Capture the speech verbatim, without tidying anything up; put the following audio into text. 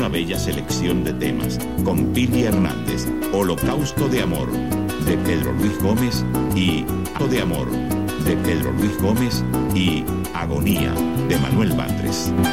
una bella selección de temas con Pili Hernández, Holocausto de Amor, de Pedro Luis Gómez, y Acto de Amor, de Pedro Luis Gómez, y Agonía, de Manuel Batres.